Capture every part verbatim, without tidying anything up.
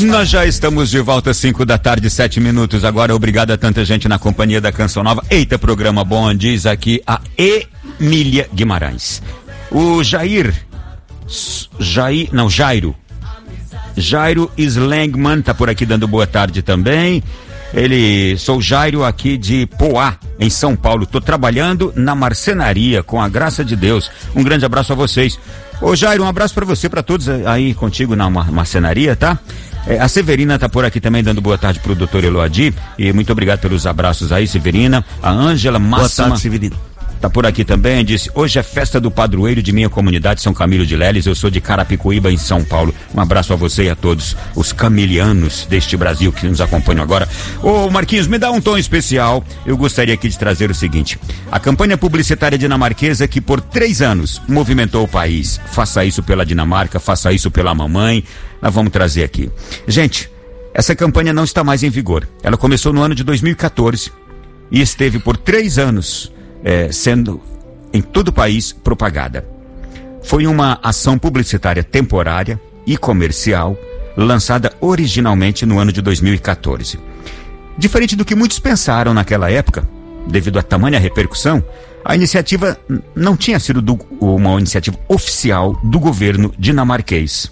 Nós já estamos de volta, cinco da tarde, sete minutos. Agora, obrigado a tanta gente na companhia da Canção Nova. Eita, programa bom, diz aqui a Emília Guimarães. O Jair, Jair, não, Jairo. Jairo Slangman tá por aqui dando boa tarde também. Ele, sou Jairo aqui de Poá, em São Paulo. Tô trabalhando na marcenaria, com a graça de Deus. Um grande abraço a vocês. Ô Jairo, um abraço pra você, pra todos aí contigo na marcenaria, tá? É, a Severina tá por aqui também dando boa tarde pro doutor Eloadi. E muito obrigado pelos abraços aí, Severina. A Ângela Máxima. Boa tarde, Severina. Tá por aqui também, disse, hoje é festa do padroeiro de minha comunidade, São Camilo de Leles, eu sou de Carapicuíba, em São Paulo. Um abraço a você e a todos os camilianos deste Brasil que nos acompanham agora. Ô Marquinhos, me dá um tom especial, eu gostaria aqui de trazer o seguinte, a campanha publicitária dinamarquesa que por três anos movimentou o país, faça isso pela Dinamarca, faça isso pela mamãe, nós vamos trazer aqui. Gente, essa campanha não está mais em vigor, ela começou no ano de dois mil e quatorze e esteve por três anos É, sendo em todo o país propagada. Foi uma ação publicitária temporária e comercial lançada originalmente no ano de dois mil e quatorze. Diferente do que muitos pensaram naquela época, devido à tamanha repercussão, a iniciativa não tinha sido do, uma iniciativa oficial do governo dinamarquês.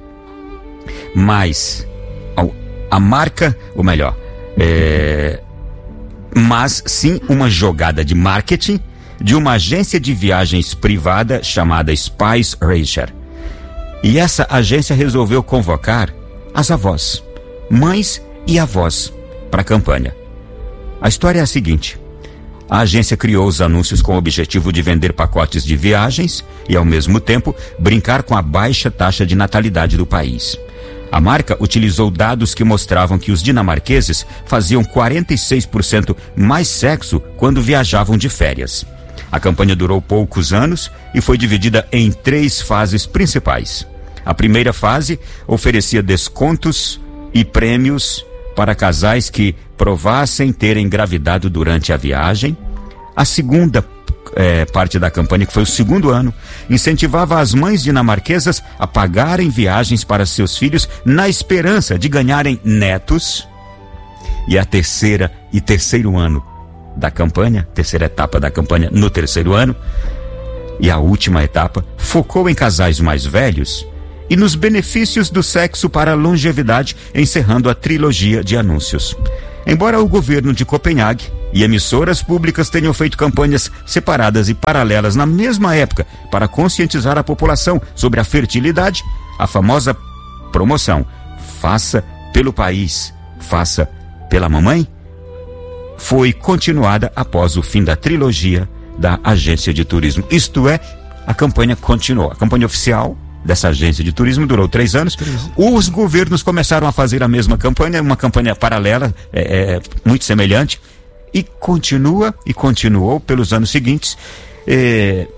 Mas a marca, ou melhor, é, mas sim uma jogada de marketing de uma agência de viagens privada chamada Spice Racer. E essa agência resolveu convocar as avós, mães e avós, para a campanha. A história é a seguinte: a agência criou os anúncios com o objetivo de vender pacotes de viagens e, ao mesmo tempo, brincar com a baixa taxa de natalidade do país. A marca utilizou dados que mostravam que os dinamarqueses faziam quarenta e seis por cento mais sexo quando viajavam de férias. A campanha durou poucos anos e foi dividida em três fases principais. A primeira fase oferecia descontos e prêmios para casais que provassem ter engravidado durante a viagem. A segunda É, parte da campanha, que foi o segundo ano, incentivava as mães dinamarquesas a pagarem viagens para seus filhos na esperança de ganharem netos. E a terceira e terceiro ano da campanha, terceira etapa da campanha no terceiro ano, e a última etapa focou em casais mais velhos e nos benefícios do sexo para a longevidade, encerrando a trilogia de anúncios. Embora o governo de Copenhague e emissoras públicas tenham feito campanhas separadas e paralelas na mesma época para conscientizar a população sobre a fertilidade, a famosa promoção "Faça pelo país, faça pela mamãe" foi continuada após o fim da trilogia da agência de turismo. Isto é, a campanha continuou. A campanha oficial dessa agência de turismo durou três anos. Os governos começaram a fazer a mesma campanha, uma campanha paralela, é, é, muito semelhante, e continua e continuou pelos anos seguintes. É,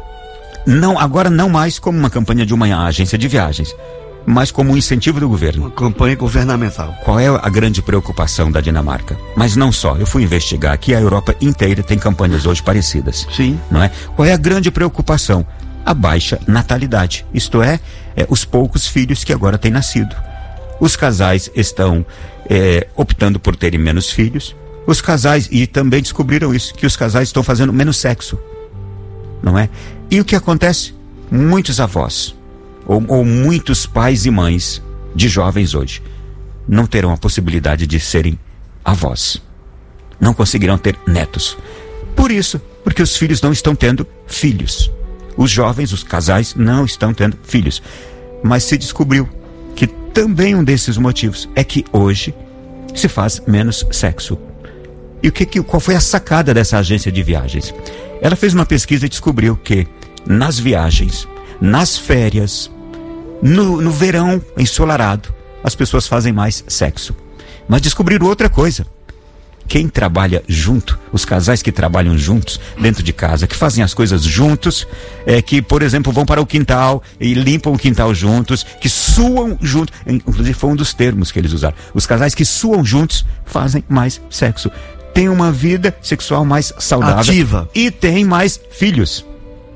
não, agora não mais como uma campanha de uma agência de viagens, mas como um incentivo do governo. Uma campanha governamental. Qual é a grande preocupação da Dinamarca? Mas não só, eu fui investigar aqui, a Europa inteira tem campanhas hoje parecidas. Sim. Não é? Qual é a grande preocupação? A baixa natalidade, isto é, é, os poucos filhos que agora têm nascido. Os casais estão é, optando por terem menos filhos. Os casais, e também descobriram isso, que os casais estão fazendo menos sexo, não é? E o que acontece? Muitos avós, ou, ou muitos pais e mães de jovens hoje, não terão a possibilidade de serem avós. Não conseguirão ter netos. Por isso, porque os filhos não estão tendo filhos. Os jovens, os casais, não estão tendo filhos. Mas se descobriu que também um desses motivos é que hoje se faz menos sexo. E o que, que, qual foi a sacada dessa agência de viagens? Ela fez uma pesquisa e descobriu que nas viagens, nas férias, no, no verão ensolarado, as pessoas fazem mais sexo. Mas descobriram outra coisa. Quem trabalha junto, os casais que trabalham juntos dentro de casa, que fazem as coisas juntos, é, que, por exemplo, vão para o quintal e limpam o quintal juntos, que suam juntos, inclusive foi um dos termos que eles usaram. Os casais que suam juntos fazem mais sexo, têm uma vida sexual mais saudável, ativa, e têm mais filhos.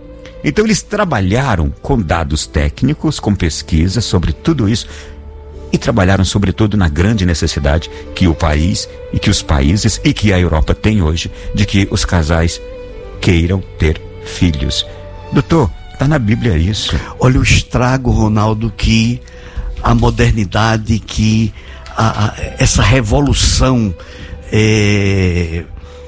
Então eles trabalharam com dados técnicos, com pesquisas sobre tudo isso, e trabalharam sobretudo na grande necessidade que o país e que os países e que a Europa tem hoje, de que os casais queiram ter filhos. Doutor, está na Bíblia isso. Olha o estrago, Ronaldo, que a modernidade, que a, a, essa revolução, é,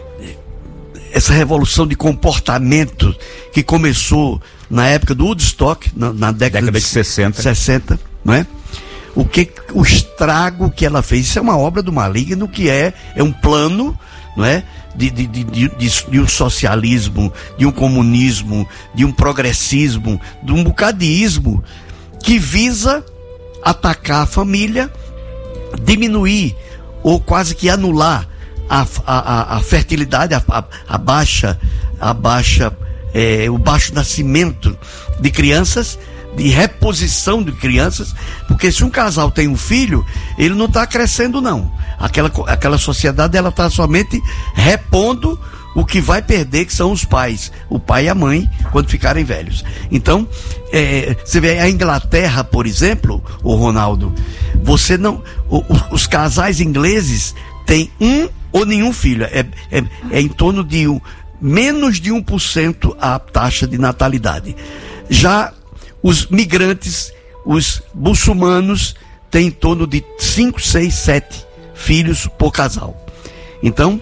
essa revolução de comportamento que começou na época do Woodstock, na, na década, década de, de sessenta, sessenta, não é? O que, o estrago que ela fez, isso é uma obra do maligno, que é, é um plano, não é? De, de, de, de, de um socialismo, de um comunismo, de um progressismo, de um bocadismo, que visa atacar a família, diminuir ou quase que anular a, a, a fertilidade, a, a, a baixa, a baixa é, o baixo nascimento de crianças, de reposição de crianças, porque se um casal tem um filho, ele não está crescendo não, aquela, aquela sociedade ela está somente repondo o que vai perder, que são os pais, o pai e a mãe, quando ficarem velhos. Então, é, você vê a Inglaterra, por exemplo, o Ronaldo, você não, o, os casais ingleses têm um ou nenhum filho, é, é, é em torno de um, menos de um por cento a taxa de natalidade. Já os migrantes, os muçulmanos, têm em torno de cinco, seis, sete filhos por casal. Então,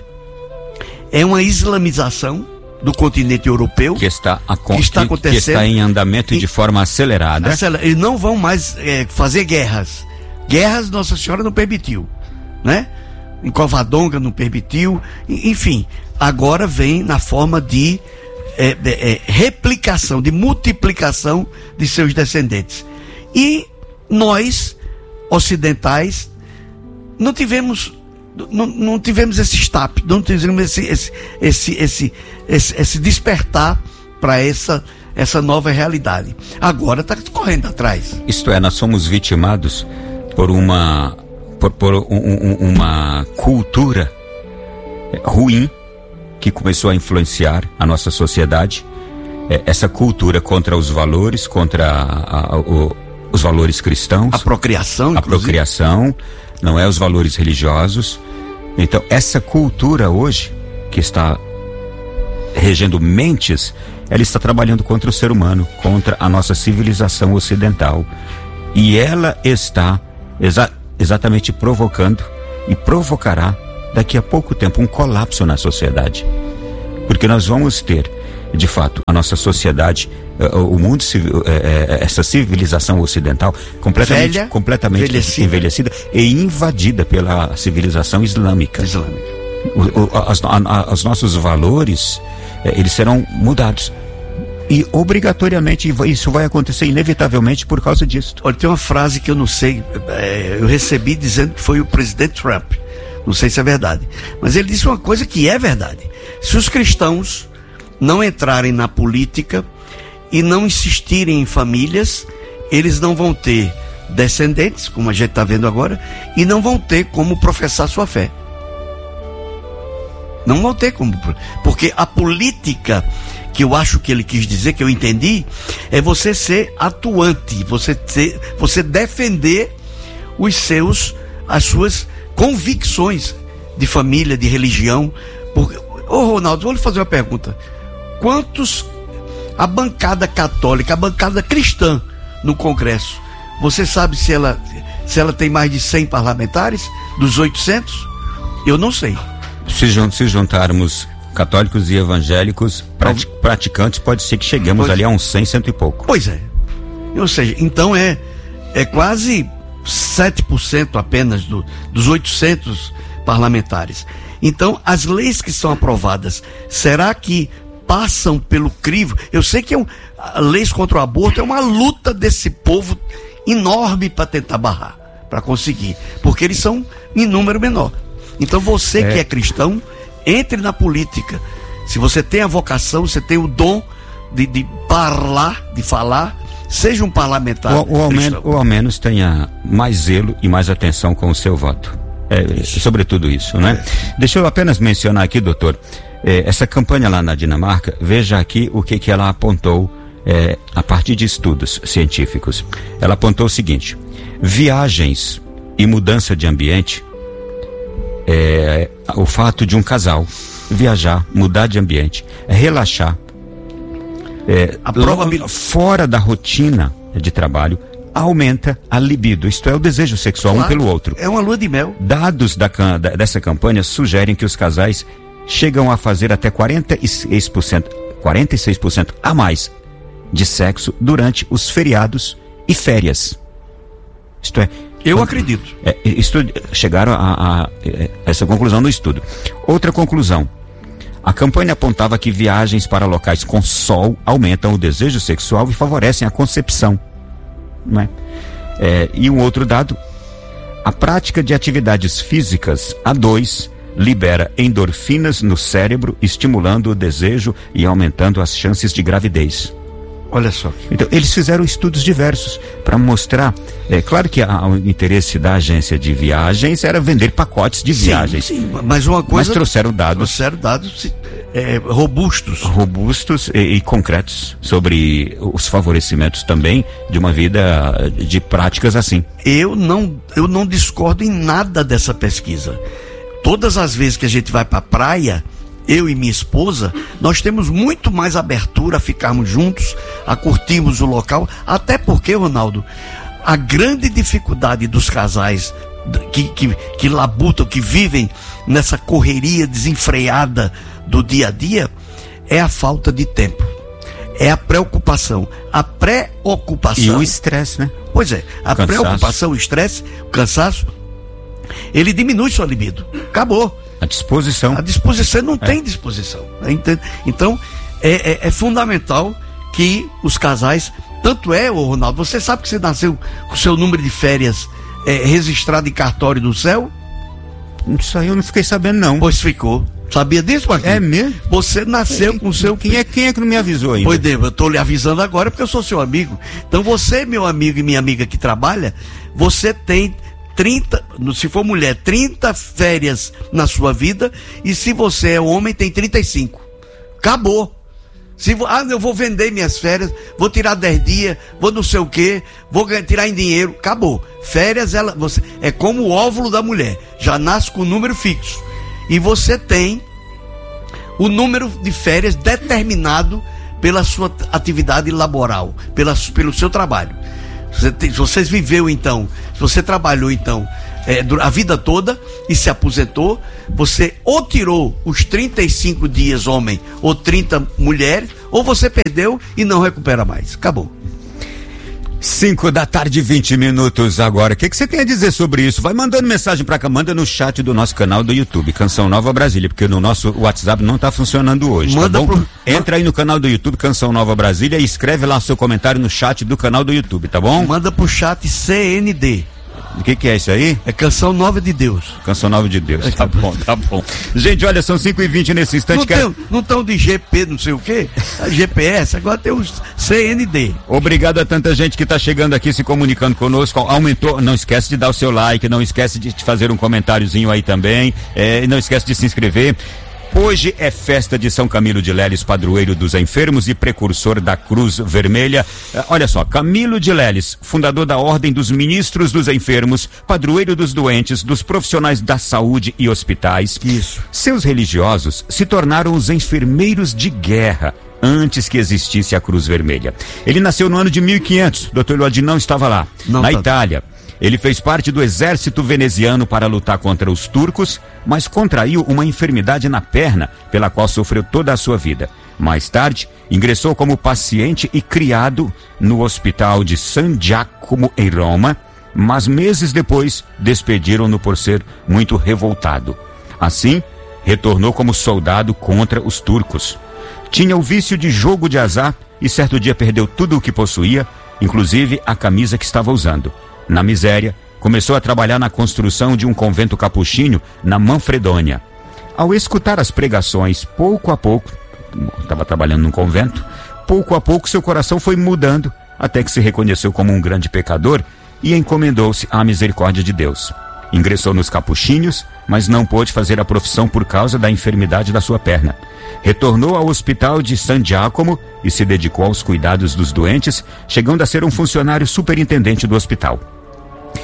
é uma islamização do continente europeu que está, a, que está acontecendo, que está em andamento e, de forma acelerada. Acelera, eles não vão mais é, fazer guerras. Guerras Nossa Senhora não permitiu, né? Em Covadonga não permitiu. Enfim, agora vem na forma de É, é, replicação, de multiplicação de seus descendentes. E nós, ocidentais, não tivemos não, não tivemos esse stop, não tivemos esse esse, esse, esse, esse, esse despertar para essa, essa nova realidade. Agora está correndo atrás. Isto é, nós somos vitimados por uma por, por um, um, uma cultura ruim que começou a influenciar a nossa sociedade, é, essa cultura contra os valores, contra a, a, o, os valores cristãos, a procriação, a procriação, não é, os valores religiosos. Então, essa cultura hoje que está regendo mentes, ela está trabalhando contra o ser humano, contra a nossa civilização ocidental, e ela está exa- exatamente provocando e provocará daqui a pouco tempo um colapso na sociedade, porque nós vamos ter, de fato, a nossa sociedade, uh, o mundo civil, uh, uh, essa civilização ocidental completamente, Velha, completamente envelhecida. envelhecida e invadida pela civilização islâmica. Islâmica. O, o, as, a, a, os nossos valores, uh, eles serão mudados. E obrigatoriamente isso vai acontecer inevitavelmente por causa disso. Olha, tem uma frase que eu não sei, é, eu recebi dizendo que foi o presidente Trump. Não sei se é verdade, mas ele disse uma coisa que é verdade. Se os cristãos não entrarem na política e não insistirem em famílias, eles não vão ter descendentes, como a gente está vendo agora, e não vão ter como professar sua fé. Não vão ter como, porque a política, que eu acho que ele quis dizer, que eu entendi, é você ser atuante, você ter, você defender os seus, as suas convicções de família, de religião. Porque, ô Ronaldo, vou lhe fazer uma pergunta. Quantos, a bancada católica, a bancada cristã no Congresso, você sabe se ela, se ela tem mais de cem parlamentares, dos oitocentos? Eu não sei. Se, se juntarmos católicos e evangélicos prati, praticantes, pode ser que cheguemos pois, ali a uns cem, cento e pouco. Pois é. Ou seja, então é, é quase sete por cento apenas do, dos oitocentos parlamentares. Então, as leis que são aprovadas, será que passam pelo crivo? Eu sei que é um, leis contra o aborto é uma luta desse povo enorme para tentar barrar, para conseguir, porque eles são em número menor. Então, você é. que é cristão, entre na política. Se você tem a vocação, você tem o dom de, de falar, de falar, seja um parlamentar. Ou, ou, ao menos, ou ao menos tenha mais zelo e mais atenção com o seu voto. É, sobretudo isso, né? É. Deixa eu apenas mencionar aqui, doutor, é, essa campanha lá na Dinamarca, veja aqui o que, que ela apontou é, a partir de estudos científicos. Ela apontou o seguinte: viagens e mudança de ambiente, é, o fato de um casal viajar, mudar de ambiente, relaxar, é, a provabil... fora da rotina de trabalho, aumenta a libido, isto é, o desejo sexual claro, um pelo outro. É uma lua de mel. Dados da, da, dessa campanha sugerem que os casais chegam a fazer até quarenta e seis por cento, quarenta e seis por cento a mais de sexo durante os feriados e férias. Isto é, eu acredito. É, isto, chegaram a, a, a essa conclusão no estudo. Outra conclusão. A campanha apontava que viagens para locais com sol aumentam o desejo sexual e favorecem a concepção. Não é? É, e um outro dado, a prática de atividades físicas a dois libera endorfinas no cérebro, estimulando o desejo e aumentando as chances de gravidez. Olha só. Então, eles fizeram estudos diversos para mostrar, é claro que a, o interesse da agência de viagens era vender pacotes de viagens. Sim, sim, mas uma coisa... Mas trouxeram dados... Trouxeram dados é, robustos. Robustos e, e concretos sobre os favorecimentos também de uma vida de práticas assim. Eu não, eu não discordo em nada dessa pesquisa. Todas as vezes que a gente vai para a praia, eu e minha esposa, nós temos muito mais abertura a ficarmos juntos, a curtirmos o local, até porque, Ronaldo, a grande dificuldade dos casais que, que, que labutam, que vivem nessa correria desenfreada do dia a dia, é a falta de tempo, é a preocupação, a preocupação. E o estresse, né? Pois é, a cansaço. preocupação, o estresse, o cansaço, ele diminui sua libido, acabou. A disposição. A disposição, não é. tem disposição. Então, é, é, é fundamental que os casais, tanto é, ô Ronaldo, você sabe que você nasceu com o seu número de férias é, registrado em cartório do céu? Isso aí eu não fiquei sabendo, não. Pois ficou. Sabia disso, Marquinhos? É mesmo? Você nasceu quem, com o seu... Quem é, quem é que não me avisou ainda? Pois é, eu estou lhe avisando agora porque eu sou seu amigo. Então você, meu amigo e minha amiga que trabalha, você tem... trinta, se for mulher, trinta férias na sua vida, e se você é homem, tem trinta e cinco. Acabou. Se, ah, eu vou vender minhas férias, vou tirar dez dias, vou não sei o que, vou tirar em dinheiro. Acabou. Férias, ela, você, é como o óvulo da mulher, já nasce com um número fixo. E você tem o número de férias determinado pela sua atividade laboral, pela, pelo seu trabalho. Se você viveu então, se você trabalhou então é, a vida toda e se aposentou, você ou tirou os trinta e cinco dias homem ou trinta mulheres, ou você perdeu e não recupera mais. Acabou. cinco da tarde, vinte minutos agora. O que, que você tem a dizer sobre isso? Vai mandando mensagem pra cá, manda no chat do nosso canal do YouTube, Canção Nova Brasília, porque no nosso WhatsApp não tá funcionando hoje, manda tá bom? Pro... Entra aí no canal do YouTube, Canção Nova Brasília, e escreve lá seu comentário no chat do canal do YouTube, tá bom? Manda pro chat C N D. O que que é isso aí? É Canção Nova de Deus. Canção Nova de Deus, tá bom, tá bom. Gente, olha, são cinco e vinte nesse instante. Não, quero... tem, não estão de G P, não sei o quê, G P S, agora tem os C N D. Obrigado a tanta gente que tá chegando aqui, se comunicando conosco, aumentou, não esquece de dar o seu like, não esquece de fazer um comentáriozinho aí também, é, não esquece de se inscrever. Hoje é festa de São Camilo de Leles, padroeiro dos enfermos e precursor da Cruz Vermelha. Olha só, Camilo de Leles, fundador da Ordem dos Ministros dos Enfermos, padroeiro dos doentes, dos profissionais da saúde e hospitais. Isso. Seus religiosos se tornaram os enfermeiros de guerra antes que existisse a Cruz Vermelha. Ele nasceu no ano de mil e quinhentos, doutor Luadi não estava lá, não, na tá... Itália. Ele fez parte do exército veneziano para lutar contra os turcos, mas contraiu uma enfermidade na perna, pela qual sofreu toda a sua vida. Mais tarde, ingressou como paciente e criado no hospital de San Giacomo, em Roma, mas meses depois despediram-no por ser muito revoltado. Assim, retornou como soldado contra os turcos. Tinha o vício de jogo de azar e certo dia perdeu tudo o que possuía, inclusive a camisa que estava usando. Na miséria, começou a trabalhar na construção de um convento capuchinho na Manfredônia. Ao escutar as pregações, pouco a pouco, estava trabalhando num convento, pouco a pouco seu coração foi mudando, até que se reconheceu como um grande pecador e encomendou-se à misericórdia de Deus. Ingressou nos capuchinhos, mas não pôde fazer a profissão por causa da enfermidade da sua perna. Retornou ao hospital de San Giacomo e se dedicou aos cuidados dos doentes, chegando a ser um funcionário superintendente do hospital.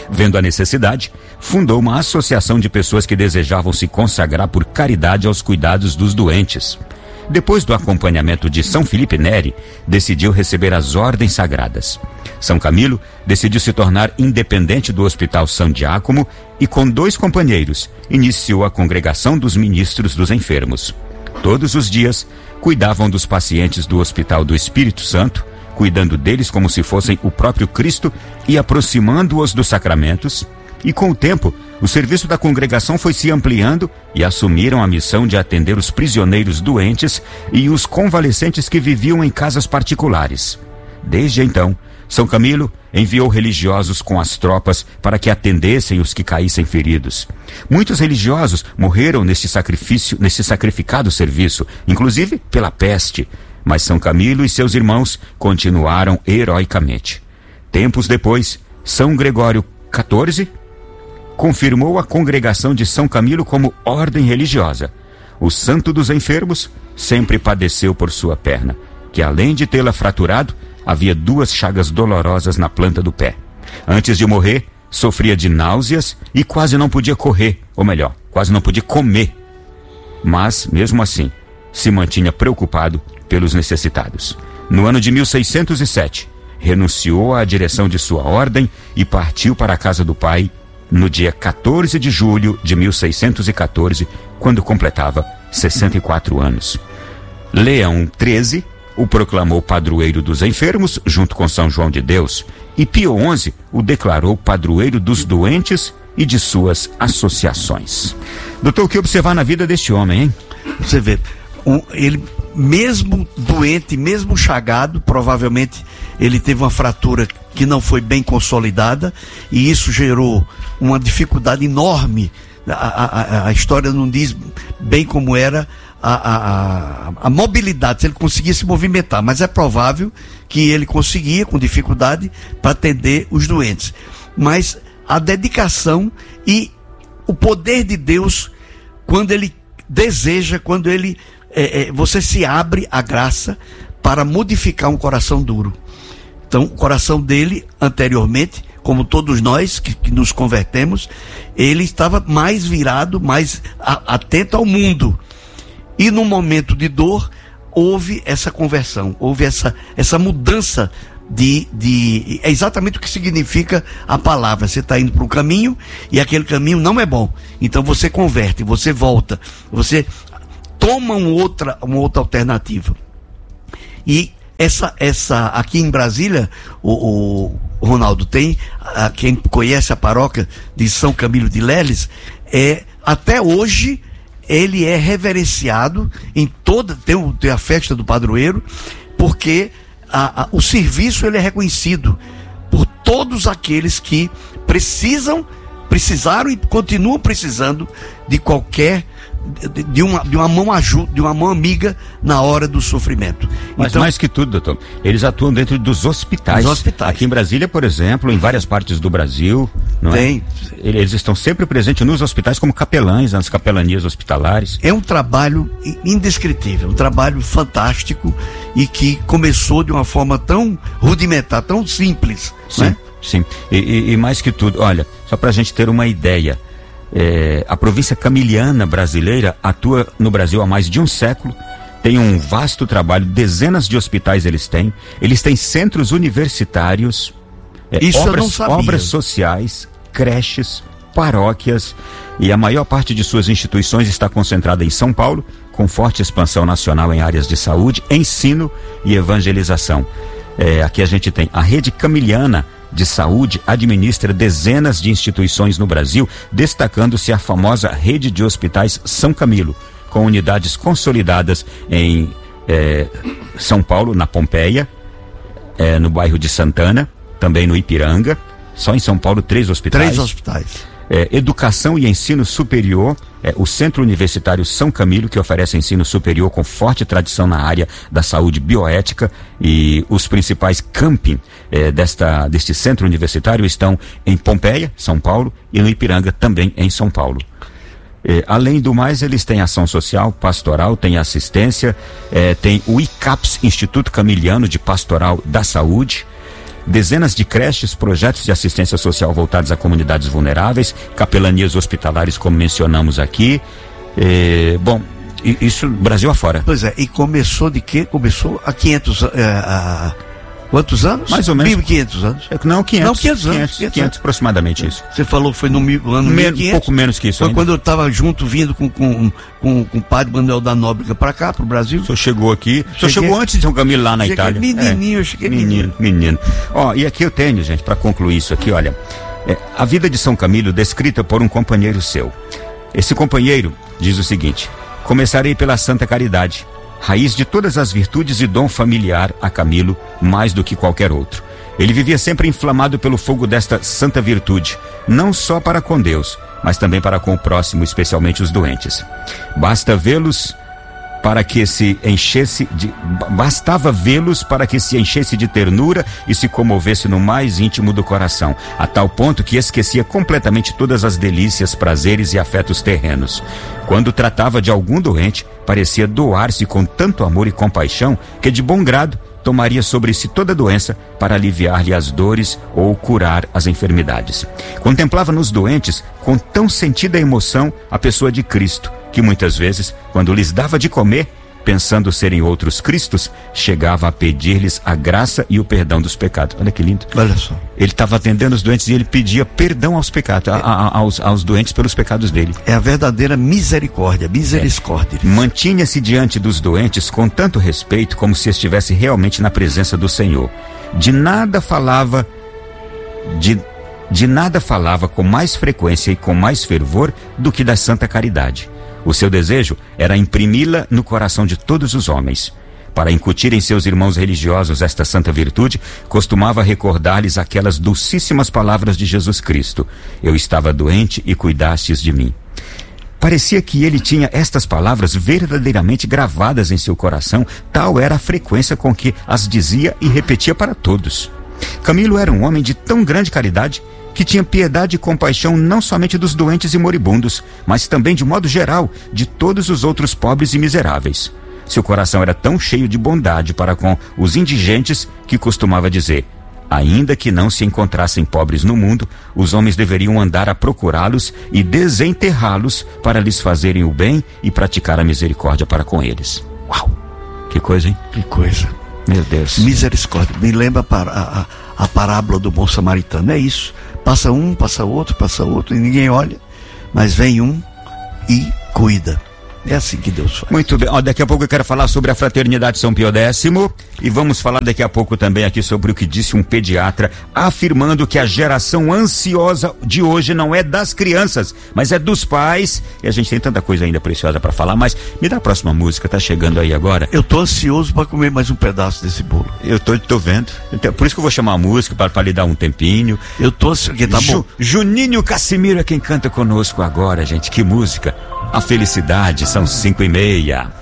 Vendo a necessidade, fundou uma associação de pessoas que desejavam se consagrar por caridade aos cuidados dos doentes. Depois do acompanhamento de São Felipe Neri, decidiu receber as ordens sagradas. São Camilo decidiu se tornar independente do Hospital São Giacomo e, com dois companheiros, iniciou a Congregação dos Ministros dos Enfermos. Todos os dias, cuidavam dos pacientes do Hospital do Espírito Santo, cuidando deles como se fossem o próprio Cristo e aproximando-os dos sacramentos. E com o tempo, o serviço da congregação foi se ampliando e assumiram a missão de atender os prisioneiros doentes e os convalescentes que viviam em casas particulares. Desde então, São Camilo enviou religiosos com as tropas para que atendessem os que caíssem feridos. Muitos religiosos morreram neste sacrifício, nesse sacrificado serviço, inclusive pela peste, mas São Camilo e seus irmãos continuaram heroicamente. Tempos depois, São Gregório quatorze confirmou a congregação de São Camilo como ordem religiosa. O santo dos enfermos sempre padeceu por sua perna, que além de tê-la fraturado, havia duas chagas dolorosas na planta do pé. Antes de morrer, sofria de náuseas e quase não podia correr, ou melhor, quase não podia comer. Mas, mesmo assim, se mantinha preocupado pelos necessitados. No ano de mil seiscentos e sete, renunciou à direção de sua ordem e partiu para a casa do pai no dia quatorze de julho de mil seiscentos e quatorze, quando completava sessenta e quatro anos. Leão treze o proclamou padroeiro dos enfermos, junto com São João de Deus, e Pio onze o declarou padroeiro dos doentes e de suas associações. Doutor, o que observar na vida deste homem, hein? Você vê, um, ele mesmo doente, mesmo chagado, provavelmente ele teve uma fratura que não foi bem consolidada e isso gerou uma dificuldade enorme. A, a, a história não diz bem como era a, a, a mobilidade, se ele conseguia se movimentar, mas é provável que ele conseguia com dificuldade para atender os doentes. Mas a dedicação e o poder de Deus, quando ele deseja, quando ele é, é, você se abre à graça para modificar um coração duro. Então, o coração dele, anteriormente, como todos nós que, que nos convertemos, ele estava mais virado, mais a, atento ao mundo. E no momento de dor, houve essa conversão, houve essa, essa mudança de, de... É exatamente o que significa a palavra. Você está indo para um caminho e aquele caminho não é bom. Então você converte, você volta, você toma um outra, uma outra alternativa. E essa, essa aqui em Brasília, o, o Ronaldo, tem, a, quem conhece a paróquia de São Camilo de Leles, é, até hoje ele é reverenciado em toda, tem, o, tem a festa do padroeiro, porque a, a, o serviço ele é reconhecido por todos aqueles que precisam, precisaram e continuam precisando de qualquer De, de, uma, de uma mão ajuda, de uma mão amiga na hora do sofrimento. Mas então, mais que tudo, doutor, eles atuam dentro dos hospitais. Dos hospitais. Aqui em Brasília, por exemplo, em várias partes do Brasil, não tem. É? Eles estão sempre presentes nos hospitais como capelães, nas capelanias hospitalares. É um trabalho indescritível, um trabalho fantástico e que começou de uma forma tão rudimentar, tão simples. Sim, né? sim. E, e, e mais que tudo, olha, só pra gente ter uma ideia, É, a província camiliana brasileira atua no Brasil há mais de um século, tem um vasto trabalho, dezenas de hospitais eles têm, eles têm centros universitários, é, Isso obras, eu não sabia. obras sociais, creches, paróquias, e a maior parte de suas instituições está concentrada em São Paulo, com forte expansão nacional em áreas de saúde, ensino e evangelização. É, aqui a gente tem a rede camiliana de saúde, administra dezenas de instituições no Brasil, destacando-se a famosa rede de hospitais São Camilo, com unidades consolidadas em eh, São Paulo, na Pompeia, eh, no bairro de Santana, também no Ipiranga. Só em São Paulo, três hospitais. Três hospitais. É, educação e ensino superior, é, o Centro Universitário São Camilo, que oferece ensino superior com forte tradição na área da saúde bioética, e os principais camping é, desta, deste centro universitário estão em Pompeia, São Paulo, e no Ipiranga, também em São Paulo. É, além do mais, eles têm ação social, pastoral, têm assistência, é, tem o I CAPS, Instituto Camiliano de Pastoral da Saúde, dezenas de creches, projetos de assistência social voltados a comunidades vulneráveis, capelanias hospitalares, como mencionamos aqui. É, bom, isso Brasil afora. Pois é, e começou de quê? Começou há quinhentos... É, a... Quantos anos? Mais ou menos. mil e quinhentos anos? Não, quinhentos. Não, quinhentos anos. quinhentos, quinhentos, quinhentos aproximadamente isso. Você falou que foi no mil, ano Men- mil e quinhentos? Pouco menos que isso. Foi ainda. quando eu estava junto, vindo com, com, com, com o padre Manuel da Nóbrega para cá, para o Brasil. O senhor chegou aqui. O senhor Cheguei- chegou antes de São Camilo lá na Cheguei Itália. menininho, É. eu cheguei menino. Menino. Ó, e aqui eu tenho, gente, para concluir isso aqui, olha. É, a vida de São Camilo descrita por um companheiro seu. Esse companheiro diz o seguinte: começarei pela Santa Caridade, raiz de todas as virtudes e dom familiar a Camilo, mais do que qualquer outro. Ele vivia sempre inflamado pelo fogo desta santa virtude, não só para com Deus, mas também para com o próximo, especialmente os doentes. Basta vê-los para que se enchesse de... Bastava vê-los para que se enchesse de ternura e se comovesse no mais íntimo do coração, a tal ponto que esquecia completamente todas as delícias, prazeres e afetos terrenos. Quando tratava de algum doente, parecia doar-se com tanto amor e compaixão que, de bom grado, tomaria sobre si toda a doença para aliviar-lhe as dores ou curar as enfermidades. Contemplava nos doentes com tão sentida emoção a pessoa de Cristo, que muitas vezes, quando lhes dava de comer, pensando serem outros Cristos, chegava a pedir-lhes a graça e o perdão dos pecados. Olha que lindo. Olha só. Ele estava atendendo os doentes e ele pedia perdão aos pecados, a, a, aos, aos doentes pelos pecados dele. É a verdadeira misericórdia, misericórdia. É. Mantinha-se diante dos doentes com tanto respeito como se estivesse realmente na presença do Senhor. De nada falava, de, de nada falava com mais frequência e com mais fervor do que da Santa Caridade. O seu desejo era imprimi-la no coração de todos os homens. Para incutir em seus irmãos religiosos esta santa virtude, costumava recordar-lhes aquelas dulcíssimas palavras de Jesus Cristo: eu estava doente e cuidastes de mim. Parecia que ele tinha estas palavras verdadeiramente gravadas em seu coração, tal era a frequência com que as dizia e repetia para todos. Camilo era um homem de tão grande caridade que tinha piedade e compaixão não somente dos doentes e moribundos, mas também, de modo geral, de todos os outros pobres e miseráveis. Seu coração era tão cheio de bondade para com os indigentes que costumava dizer: ainda que não se encontrassem pobres no mundo, os homens deveriam andar a procurá-los e desenterrá-los para lhes fazerem o bem e praticar a misericórdia para com eles. Uau! Que coisa, hein? Que coisa. Meu Deus. Misericórdia. Me lembra a, a, a parábola do bom samaritano. É isso. Passa um, passa outro, passa outro, e ninguém olha, mas vem um e cuida. É assim que Deus faz. Muito bem. Ó, daqui a pouco eu quero falar sobre a Fraternidade São Pio X e vamos falar daqui a pouco também aqui sobre o que disse um pediatra, afirmando que a geração ansiosa de hoje não é das crianças, mas é dos pais. E a gente tem tanta coisa ainda preciosa para falar, mas me dá a próxima música, tá chegando aí agora. Eu tô ansioso para comer mais um pedaço desse bolo. Eu tô, tô vendo. Então, por isso que eu vou chamar a música, para lhe dar um tempinho. Eu tô ansioso, tá Ju, bom. Juninho Cassimiro é quem canta conosco agora, gente. Que música. A felicidade, são cinco e meia.